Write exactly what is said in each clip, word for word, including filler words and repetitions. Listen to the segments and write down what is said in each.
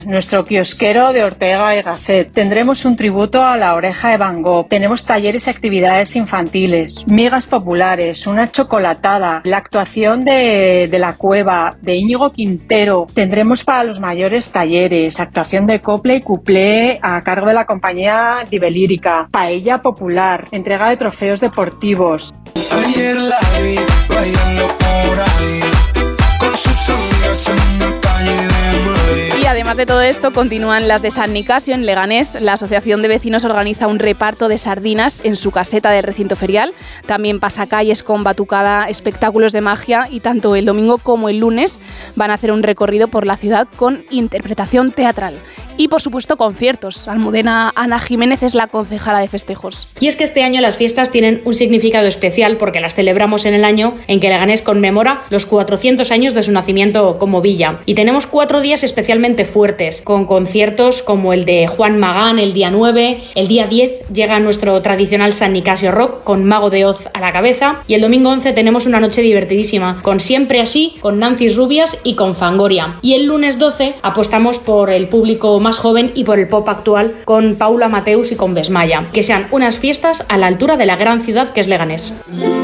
Nuestro kiosquero de Ortega y Gasset. Tendremos un tributo a la oreja de Van Gogh. Tenemos talleres y actividades infantiles, migas populares, una chocolatada, la actuación de, de La Cueva, de Íñigo Quintero. Tendremos para los mayores talleres, actuación de copla y cuplé a cargo de la compañía Dibelírica, paella popular, entrega de trofeos deportivos. Ayer la vi bailando por ahí con sus amigas en una calle de Madrid. Y además de todo esto, continúan las de San Nicasio en Leganés. La Asociación de Vecinos organiza un reparto de sardinas en su caseta del recinto ferial. También pasacalles con batucada, espectáculos de magia y tanto el domingo como el lunes van a hacer un recorrido por la ciudad con interpretación teatral. Y, por supuesto, conciertos. Almudena Ana Jiménez es la concejala de festejos. Y es que este año las fiestas tienen un significado especial porque las celebramos en el año en que Leganés conmemora los cuatrocientos años de su nacimiento como villa. Y tenemos cuatro días especialmente fuertes, con conciertos como el de Juan Magán el día nueve, el día diez llega nuestro tradicional San Nicasio Rock con Mago de Oz a la cabeza y el domingo once tenemos una noche divertidísima con Siempre Así, con Nancy Rubias y con Fangoria. Y el lunes doce apostamos por el público más joven y por el pop actual con Paula Mateus y con Besmaya. Que sean unas fiestas a la altura de la gran ciudad que es Leganés.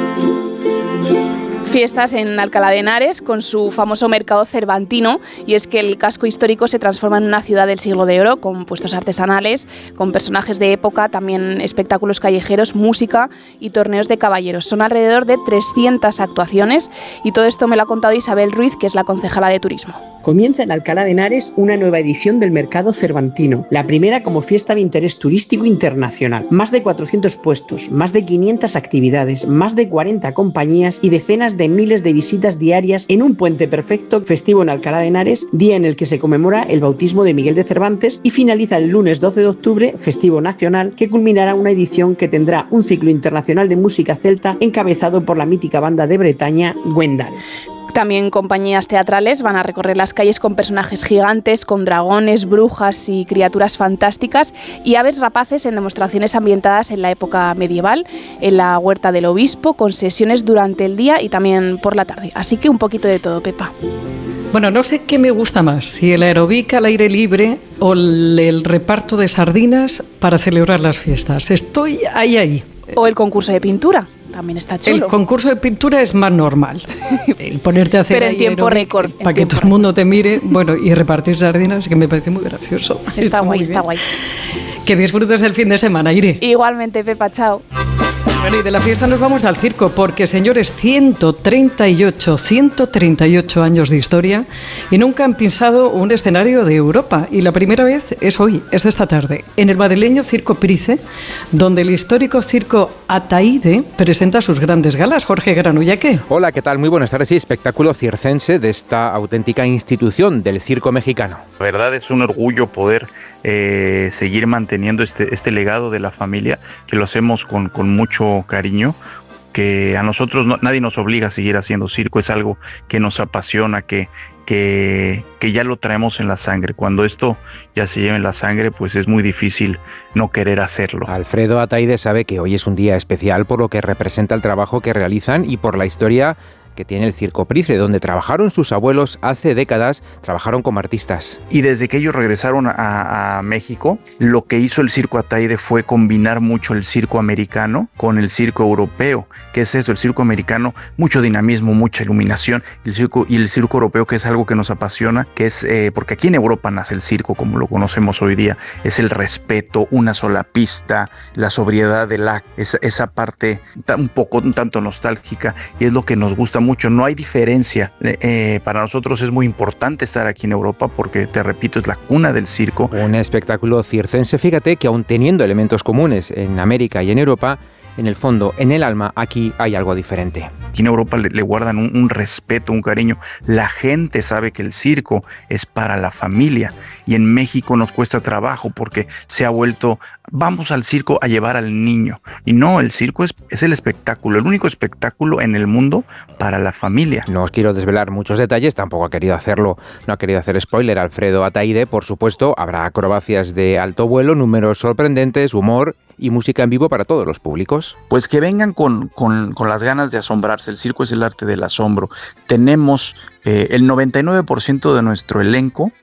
Fiestas en Alcalá de Henares con su famoso mercado cervantino, y es que el casco histórico se transforma en una ciudad del siglo de oro con puestos artesanales, con personajes de época, también espectáculos callejeros, música y torneos de caballeros. Son alrededor de trescientas actuaciones y todo esto me lo ha contado Isabel Ruiz, que es la concejala de turismo. Comienza en Alcalá de Henares una nueva edición del Mercado Cervantino, la primera como fiesta de interés turístico internacional. Más de cuatrocientos puestos, más de quinientas actividades, más de cuarenta compañías y decenas de miles de visitas diarias en un puente perfecto festivo en Alcalá de Henares, día en el que se conmemora el bautismo de Miguel de Cervantes y finaliza el lunes doce de octubre, festivo nacional, que culminará una edición que tendrá un ciclo internacional de música celta encabezado por la mítica banda de Bretaña, Gwendal. También compañías teatrales van a recorrer las calles con personajes gigantes, con dragones, brujas y criaturas fantásticas y aves rapaces en demostraciones ambientadas en la época medieval, en la Huerta del Obispo, con sesiones durante el día y también por la tarde. Así que un poquito de todo, Pepa. Bueno, no sé qué me gusta más, si el aeróbic al aire libre o el, el reparto de sardinas para celebrar las fiestas. Estoy ahí, ahí. O el concurso de pintura. También está chulo. El concurso de pintura es más normal. El ponerte a hacer pero en tiempo récord. Para que todo el mundo te mire, bueno, y repartir sardinas, que me parece muy gracioso. Está, está guay, está guay. Que disfrutes el fin de semana, Ire. Igualmente, Pepa, chao. Bueno, y de la fiesta nos vamos al circo, porque, señores, ciento treinta y ocho, ciento treinta y ocho años de historia y nunca han pisado un escenario de Europa. Y la primera vez es hoy, es esta tarde, en el madrileño Circo Price, donde el histórico circo Ataíde presenta sus grandes galas. Jorge Granullaque. Hola, ¿qué tal? Muy buenas tardes. Sí, espectáculo circense de esta auténtica institución del circo mexicano. La verdad es un orgullo poder eh, seguir manteniendo este, este legado de la familia, que lo hacemos con, con mucho cariño, que a nosotros no, nadie nos obliga a seguir haciendo circo, es algo que nos apasiona, que, que, que ya lo traemos en la sangre. Cuando esto ya se lleva en la sangre, pues es muy difícil no querer hacerlo. Alfredo Ataíde sabe que hoy es un día especial por lo que representa el trabajo que realizan y por la historia que tiene el Circo Price, donde trabajaron sus abuelos hace décadas, trabajaron como artistas. Y desde que ellos regresaron a, a México, lo que hizo el Circo Ataíde fue combinar mucho el circo americano con el circo europeo. ¿Qué es eso? El circo americano, mucho dinamismo, mucha iluminación, el circo, y el circo europeo, que es algo que nos apasiona, que es, eh, porque aquí en Europa nace el circo como lo conocemos hoy día, es el respeto, una sola pista, la sobriedad del acto, esa, esa parte un poco, un tanto nostálgica, y es lo que nos gusta mucho. No hay diferencia. Eh, para nosotros es muy importante estar aquí en Europa porque, te repito, es la cuna del circo. Un espectáculo circense, fíjate que aun teniendo elementos comunes en América y en Europa, en el fondo, en el alma, aquí hay algo diferente. Aquí en Europa le, le guardan un, un respeto, un cariño. La gente sabe que el circo es para la familia, y en México nos cuesta trabajo porque se ha vuelto, vamos al circo a llevar al niño. Y no, el circo es, es el espectáculo, el único espectáculo en el mundo para la familia. No os quiero desvelar muchos detalles, tampoco ha querido hacerlo, no ha querido hacer spoiler Alfredo Ataíde. Por supuesto, habrá acrobacias de alto vuelo, números sorprendentes, humor y música en vivo para todos los públicos. Pues que vengan con, con, con las ganas de asombrarse. El circo es el arte del asombro. Tenemos eh, el noventa y nueve por ciento de nuestro elenco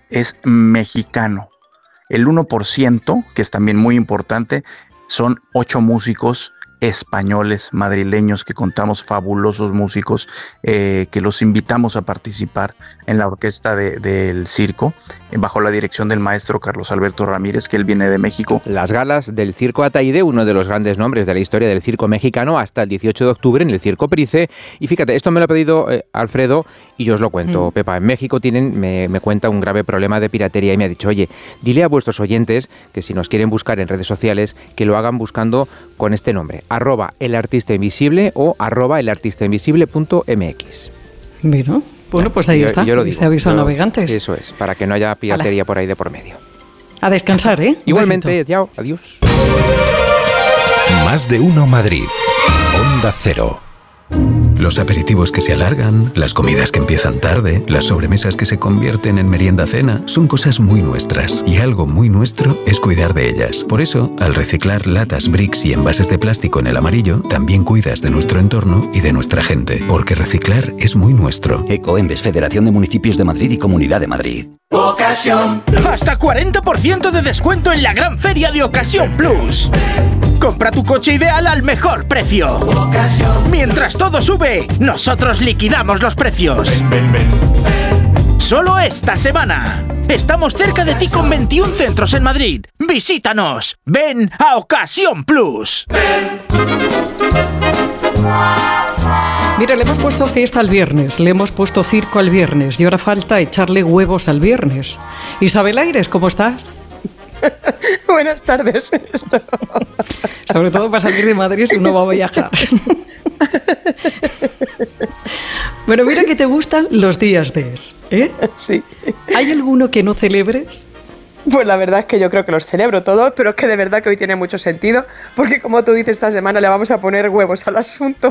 es mexicano. El uno por ciento, que es también muy importante, son ocho músicos españoles, madrileños, que contamos, fabulosos músicos, eh, que los invitamos a participar en la orquesta de, del circo, bajo la dirección del maestro Carlos Alberto Ramírez, que él viene de México. Las galas del Circo Ataide, uno de los grandes nombres de la historia del circo mexicano, hasta el dieciocho de octubre en el Circo Price. Y fíjate, esto me lo ha pedido eh, Alfredo y yo os lo cuento, mm. Pepa. En México tienen, me, me cuenta un grave problema de piratería y me ha dicho, oye, dile a vuestros oyentes que si nos quieren buscar en redes sociales, que lo hagan buscando con este nombre, arroba el artista invisible o arroba el artista invisible punto m x. Bueno, bueno, pues ahí yo, está. Yo lo digo. Este aviso a navegantes. Eso es, para que no haya piratería Hola. por ahí de por medio. A descansar, ¿eh? Igualmente, chao, adiós. Más de uno Madrid. Onda Cero. Los aperitivos que se alargan, las comidas que empiezan tarde, las sobremesas que se convierten en merienda-cena, son cosas muy nuestras. Y algo muy nuestro es cuidar de ellas. Por eso, al reciclar latas, bricks y envases de plástico en el amarillo, también cuidas de nuestro entorno y de nuestra gente. Porque reciclar es muy nuestro. Ecoembes, Federación de Municipios de Madrid y Comunidad de Madrid. Ocasión. Hasta cuarenta por ciento de descuento en la gran feria de Ocasión Plus. Compra tu coche ideal al mejor precio. Ocasión. Mientras todo sube, nosotros liquidamos los precios. Ven, ven, ven. Solo esta semana. Estamos cerca de ti con veintiún centros en Madrid. Visítanos. Ven a Ocasión Plus. Ven. Mira, le hemos puesto fiesta al viernes, le hemos puesto circo al viernes y ahora falta echarle huevos al viernes. Isabel Aires, ¿cómo estás? Buenas tardes. Sobre todo para salir de Madrid uno va a viajar. Bueno, mira que te gustan los días de ¿eh? Sí. ¿Hay alguno que no celebres? Pues la verdad es que yo creo que los celebro todos, pero es que de verdad que hoy tiene mucho sentido, porque como tú dices, esta semana le vamos a poner huevos al asunto.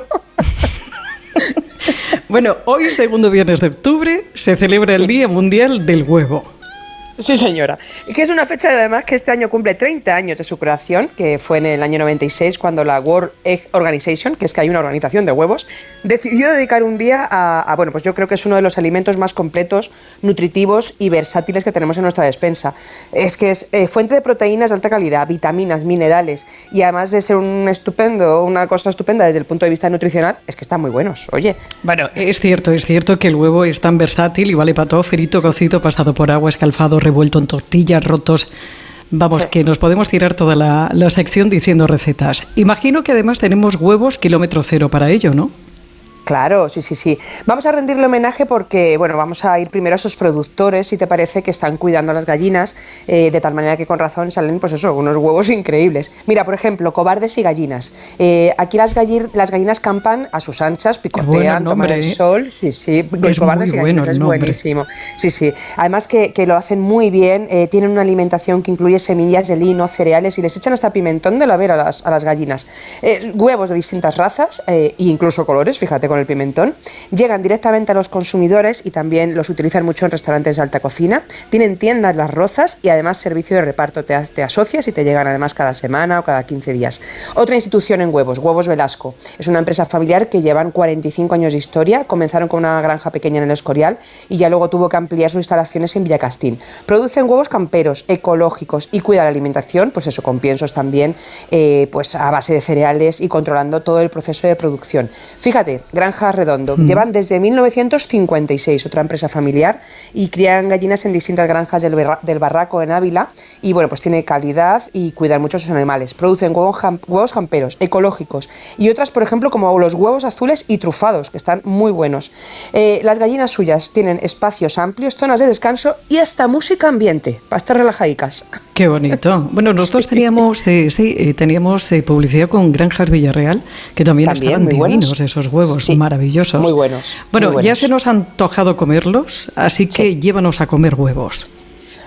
Bueno, hoy, segundo viernes de octubre, se celebra el Día Mundial del Huevo. Sí, señora. Que es una fecha además que este año cumple treinta años de su creación, que fue en el año noventa y seis cuando la World Egg Organization, que es que hay una organización de huevos, decidió dedicar un día a, a, bueno, pues yo creo que es uno de los alimentos más completos, nutritivos y versátiles que tenemos en nuestra despensa. Es que es eh, fuente de proteínas de alta calidad, vitaminas, minerales y además de ser un estupendo, una cosa estupenda desde el punto de vista nutricional, es que están muy buenos, oye. Bueno, es cierto, es cierto que el huevo es tan versátil y vale para todo, frito, cocido, pasado por agua, escalfado, revuelto en tortillas, rotos. Vamos, sí. Que nos podemos tirar toda la, la sección diciendo recetas. Imagino que además tenemos huevos kilómetro cero para ello, ¿no? Claro, sí, sí, sí. Vamos a rendirle homenaje porque, bueno, vamos a ir primero a esos productores, si te parece, que están cuidando a las gallinas, eh, de tal manera que con razón salen, pues eso, unos huevos increíbles. Mira, por ejemplo, Cobardes y Gallinas. Eh, aquí las, galli- las gallinas campan a sus anchas, picotean, toman el sol. Sí, sí, es Cobardes y Gallinas, bueno es buenísimo. Sí, sí. Además que, que lo hacen muy bien, eh, tienen una alimentación que incluye semillas de lino, cereales y les echan hasta pimentón de la vera a las, a las gallinas. Eh, huevos de distintas razas eh, e incluso colores, fíjate, con el pimentón, llegan directamente a los consumidores y también los utilizan mucho en restaurantes de alta cocina. Tienen tiendas Las Rozas y además servicio de reparto. Te, te asocias y te llegan además cada semana o cada quince días. Otra institución en huevos, Huevos Velasco. Es una empresa familiar que llevan cuarenta y cinco años de historia. Comenzaron con una granja pequeña en el Escorial y ya luego tuvo que ampliar sus instalaciones en Villacastín. Producen huevos camperos, ecológicos y cuidan la alimentación, pues eso, con piensos también, eh, pues a base de cereales y controlando todo el proceso de producción. Fíjate, gran Granja Redondo. Mm. Llevan desde mil novecientos cincuenta y seis, otra empresa familiar, y crían gallinas en distintas granjas del, Berra- del Barraco en Ávila. Y bueno, pues tiene calidad y cuidan mucho a sus animales. Producen huevos, jam- huevos camperos, ecológicos y otras, por ejemplo, como los huevos azules y trufados, que están muy buenos. Eh, las gallinas suyas tienen espacios amplios, zonas de descanso y hasta música ambiente, para estar relajadicas. Qué bonito. Bueno, nosotros sí. teníamos, eh, sí, eh, teníamos eh, publicidad con Granjas Villarreal, que también, también estaban divinos buenos. Esos huevos. Sí. Maravillosos. Muy buenos. Bueno, muy buenos. Ya se nos ha antojado comerlos, así que sí. Llévanos a comer huevos.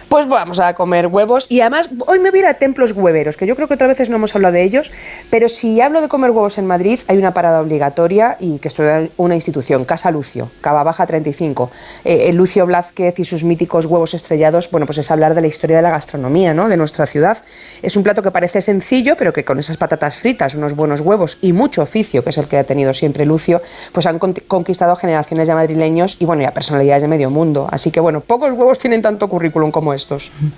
Pues vamos a comer huevos y además hoy me voy a ir a templos hueveros, que yo creo que otras veces no hemos hablado de ellos, pero si hablo de comer huevos en Madrid hay una parada obligatoria y que esto es una institución, Casa Lucio, Cava Baja treinta y cinco. Eh, Lucio Blázquez y sus míticos huevos estrellados, bueno, pues es hablar de la historia de la gastronomía, ¿no?, de nuestra ciudad. Es un plato que parece sencillo, pero que con esas patatas fritas, unos buenos huevos y mucho oficio, que es el que ha tenido siempre Lucio, pues han con- conquistado generaciones de madrileños y bueno, y a personalidades de medio mundo. Así que bueno, pocos huevos tienen tanto currículum como estos.